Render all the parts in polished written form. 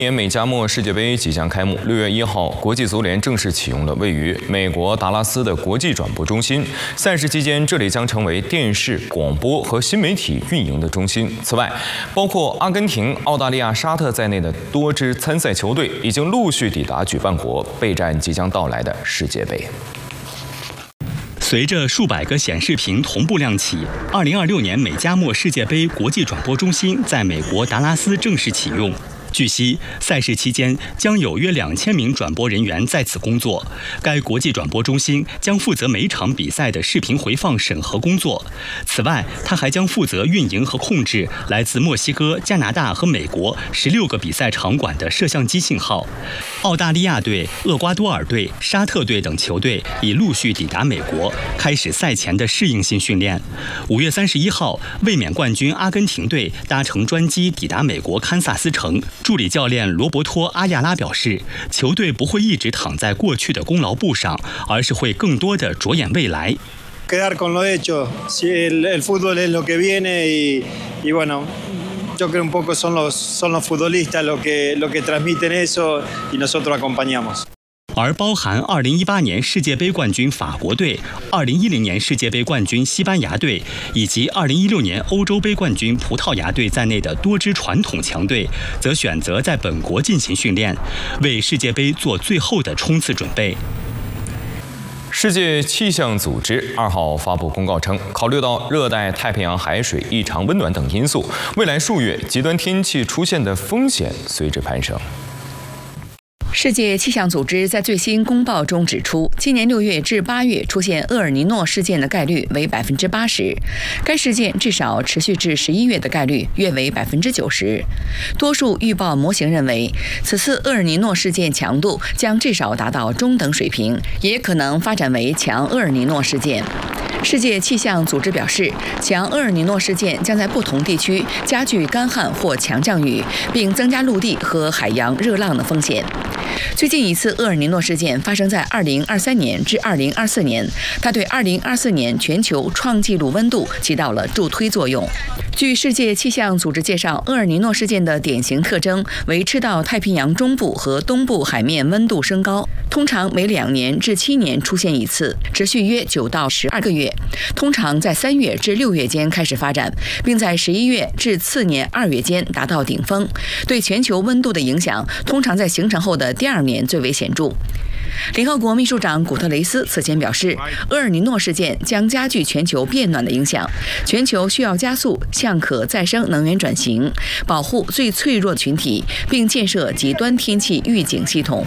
年美加墨世界杯即将开幕，6月1号，国际足联正式启用了位于美国达拉斯的国际转播中心。赛事期间，这里将成为电视、广播和新媒体运营的中心。此外，包括阿根廷、澳大利亚、沙特在内的多支参赛球队已经陆续抵达举办国，备战即将到来的世界杯。 随着数百个显示屏同步亮起，2026年美加墨世界杯国际转播中心在美国达拉斯正式启用。 据悉，赛事期间将有约2000名转播人员在此工作。该国际转播中心将负责每场比赛的视频回放审核工作。此外，它还将负责运营和控制来自墨西哥、加拿大和美国16个比赛场馆的摄像机信号。澳大利亚队、厄瓜多尔队、沙特队等球队已陆续抵达美国，开始赛前的适应性训练。5月31号，卫冕冠军阿根廷队搭乘专机抵达美国堪萨斯城。 助理教练罗伯托·阿亚拉表示，球队不会一直躺在过去的功劳簿上，而是会更多的着眼未来。 Quedar con lo hecho, si el fútbol es lo que viene y bueno, yo creo un poco son los futbolistas lo que transmiten eso y nosotros acompañamos. 而包含2018年世界杯冠军法国队、2010年世界杯冠军西班牙队以及2016年欧洲杯冠军葡萄牙队在内的多支传统强队，则选择在本国进行训练，为世界杯做最后的冲刺准备。 世界气象组织2号发布公告称，考虑到热带太平洋海水异常温暖等因素，未来数月极端天气出现的风险随之攀升。 世界气象组织在最新公报中指出，今年6月至8月出现厄尔尼诺事件的概率为80%，该事件至少持续至11月的概率约为90%。多数预报模型认为，此次厄尔尼诺事件强度将至少达到中等水平，也可能发展为强厄尔尼诺事件。 世界气象组织表示，强厄尔尼诺事件将在不同地区加剧干旱或强降雨，并增加陆地和海洋热浪的风险。最近一次厄尔尼诺事件发生在2023年至2024年，它对2024年全球创纪录温度起到了助推作用。据世界气象组织介绍，厄尔尼诺事件的典型特征为赤道太平洋中部和东部海面温度升高，通常每2年至7年出现一次，持续约9到12个月。 通常在3月至6月间开始发展，并在11月至次年2月间达到顶峰。对全球温度的影响，通常在形成后的第2年最为显著。联合国秘书长古特雷斯此前表示，厄尔尼诺事件将加剧全球变暖的影响，全球需要加速向可再生能源转型，保护最脆弱的群体，并建设极端天气预警系统。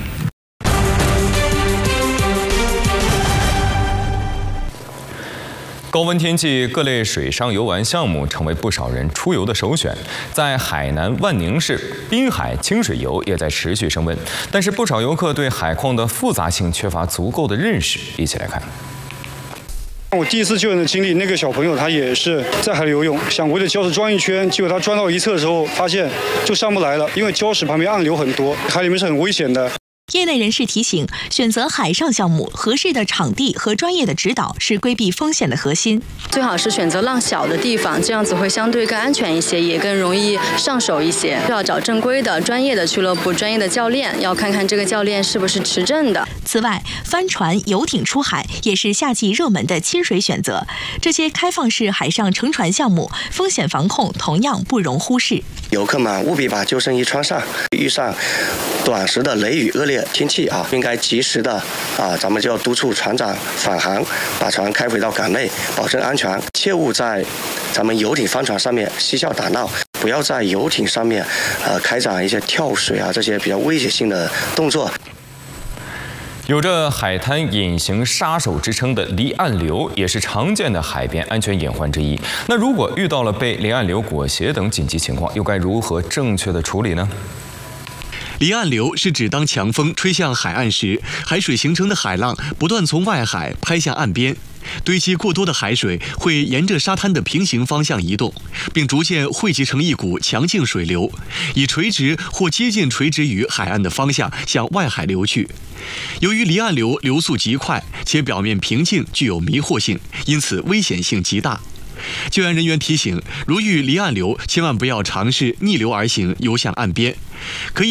高温天气，各类水上游玩项目成为不少人出游的首选。在海南万宁市，滨海清水游也在持续升温，但是不少游客对海况的复杂性缺乏足够的认识。一起来看。 我第一次救援的经历，那个小朋友他也是在海里游泳，想围着礁石转一圈，结果他转到一侧的时候，发现就上不来了，因为礁石旁边暗流很多，海里面是很危险的。 业内人士提醒，选择海上项目，合适的场地和专业的指导是规避风险的核心。 最好是选择浪小的地方，这样子会相对更安全一些，也更容易上手一些。要找正规的、专业的俱乐部、专业的教练，要看看这个教练是不是持证的。 此外，帆船、游艇出海也是夏季热门的亲水选择。这些开放式海上乘船项目，风险防控同样不容忽视。 游客们务必把救生衣穿上，遇上短时的雷雨恶劣天气应该及时的咱们就要督促船长返航，把船开回到港内，保证安全。切勿在咱们游艇、帆船上面嬉笑打闹，不要在游艇上面开展一些跳水这些比较危险性的动作。 有着海滩隐形杀手之称的离岸流，也是常见的海边安全隐患之一。那如果遇到了被离岸流裹挟等紧急情况，又该如何正确的处理呢？ 离岸流是指当强风吹向海岸时，海水形成的海浪不断从外海拍向岸边，堆积过多的海水会沿着沙滩的平行方向移动，并逐渐汇集成一股强劲水流，以垂直或接近垂直于海岸的方向向外海流去。由于离岸流流速极快，且表面平静，具有迷惑性，因此危险性极大。救援人员提醒，如遇离岸流，千万不要尝试逆流而行游向岸边，可以